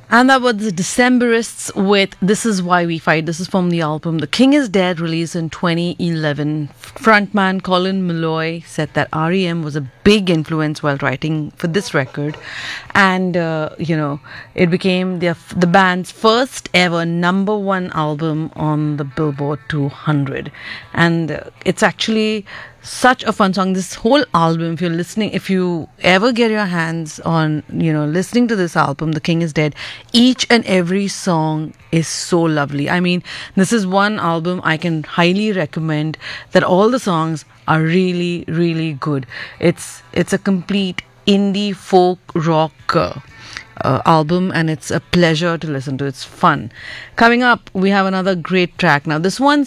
And that was the Decemberists with This Is Why We Fight. This is from the album The King Is Dead, released in 2011. Frontman Colin Meloy said that REM was a big influence while writing for this record. And, it became the band's first ever number one album on the Billboard 200. And it's actually such a fun song. This whole album, if you ever get your hands on, listening to this album, The King Is Dead, each and every song is so lovely. I mean, this is one album I can highly recommend, that all the songs are really, really good. It's a complete indie folk rock album, and it's a pleasure to listen to. It's fun. Coming up, we have another great track. Now, this one